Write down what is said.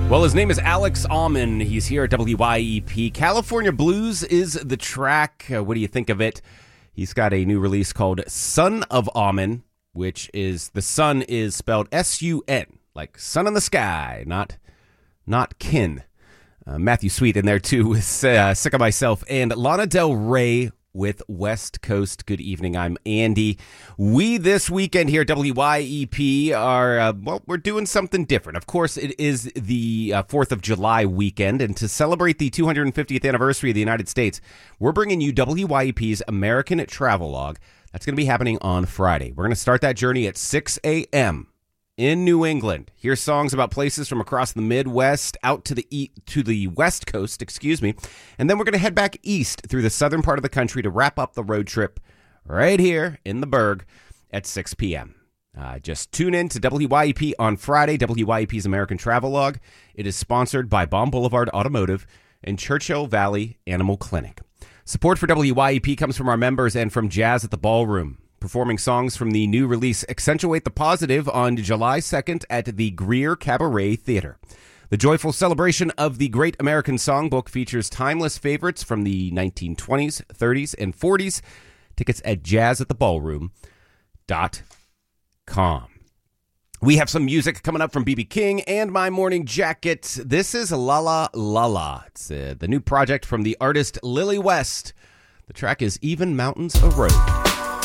Well, his name is Alex Alman. He's here at WYEP. California Blues is the track. What do you think of it? He's got a new release called Son of Alman, which is, the sun is spelled S-U-N, like sun in the sky, not kin. Matthew Sweet in there, too, with Sick of Myself, and Lana Del Rey with West Coast. Good evening, I'm Andy. We, this weekend here at WYEP, are, we're doing something different. Of course, it is the 4th of July weekend, and to celebrate the 250th anniversary of the United States, we're bringing you WYEP's American Travelogue. That's going to be happening on Friday. We're going to start that journey at 6 a.m. in New England. Hear songs about places from across the Midwest out to the West Coast, and then we're going to head back east through the southern part of the country to wrap up the road trip right here in the Berg at 6 p.m. Just tune in to WYEP on Friday, WYEP's American Travelogue. It is sponsored by Baum Boulevard Automotive and Churchill Valley Animal Clinic. Support for WYEP comes from our members and from Jazz at the Ballroom, performing songs from the new release Accentuate the Positive on July 2nd at the Greer Cabaret Theater. The joyful celebration of the Great American Songbook features timeless favorites from the 1920s, 30s, and 40s. Tickets at jazzattheballroom.com. We have some music coming up from B.B. King and My Morning Jacket. This is La La La La. It's the new project from the artist Lily West. The track is Even Mountains Erode.